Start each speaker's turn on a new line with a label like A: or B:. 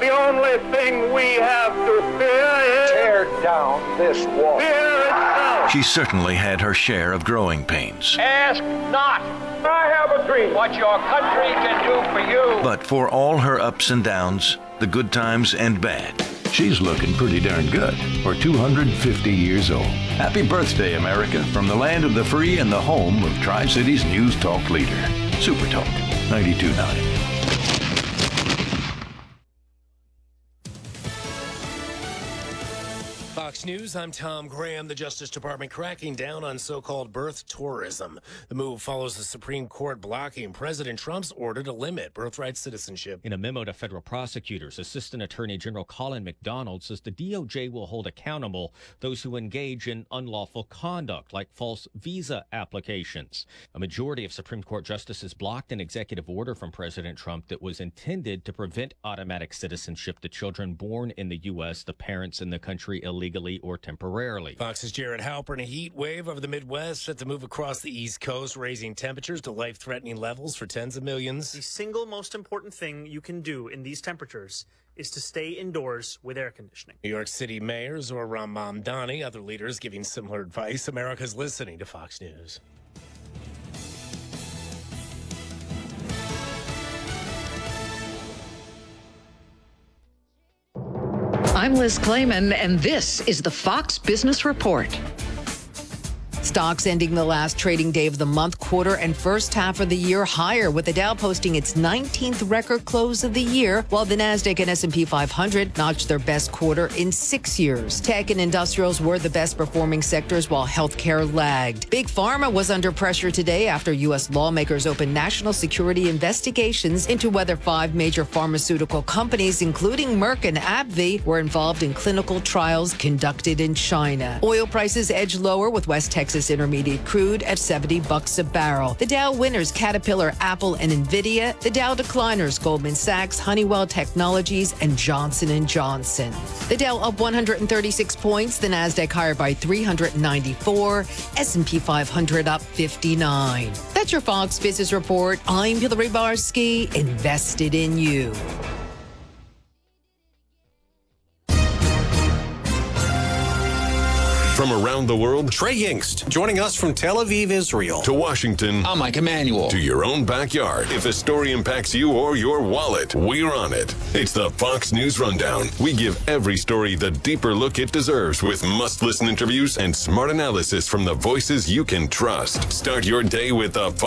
A: The only thing we have to fear is...
B: Tear down this wall.
A: Fear itself.
C: She certainly had her share of growing pains.
B: Ask not. I have a dream. What your country can do for you.
C: But for all her ups and downs, the good times and bad,
D: she's looking pretty darn good for 250 years old. Happy birthday, America, from the land of the free and the home of Tri-Cities News Talk leader, Super Talk 92.9.
E: Fox News, I'm Tom Graham. The Justice Department cracking down on so-called birth tourism. The move follows the Supreme Court blocking President Trump's order to limit birthright citizenship.
F: In a memo to federal prosecutors, Assistant Attorney General Colin McDonald says the DOJ will hold accountable those who engage in unlawful conduct, like false visa applications. A majority of Supreme Court justices blocked an executive order from President Trump that was intended to prevent automatic citizenship to children born in the U.S., the parents in the country illegally or temporarily.
E: Fox's Jared Halpern. A heat wave over the Midwest set to move across the East Coast, raising temperatures to life-threatening levels for tens of millions.
G: The single most important thing you can do in these temperatures is to stay indoors with air conditioning.
E: New York City Mayor Zohran Mamdani, other leaders giving similar advice. America's listening to Fox News.
H: I'm Liz Clayman, and this is the Fox Business Report.
I: Stocks ending the last trading day of the month, quarter, and first half of the year higher, with the Dow posting its 19th record close of the year, while the Nasdaq and S&P 500 notched their best quarter in 6 years. Tech and industrials were the best performing sectors, while healthcare lagged. Big Pharma was under pressure today after U.S. lawmakers opened national security investigations into whether 5 major pharmaceutical companies, including Merck and AbbVie, were involved in clinical trials conducted in China. Oil prices edged lower, with West Texas Intermediate crude at $70 a barrel. The Dow winners Caterpillar, Apple, and Nvidia. The Dow decliners Goldman Sachs, Honeywell Technologies, and Johnson & Johnson. The Dow up 136 points. The Nasdaq higher by 394. S&P 500 up 59. That's your Fox Business Report. I'm Hillary Barsky, invested in you.
J: From around the world, Trey Yingst, joining us from Tel Aviv, Israel. To Washington.
K: I'm Mike Emanuel.
J: To your own backyard. If a story impacts you or your wallet, we're on it. It's the Fox News Rundown. We give every story the deeper look it deserves, with must-listen interviews and smart analysis from the voices you can trust. Start your day with the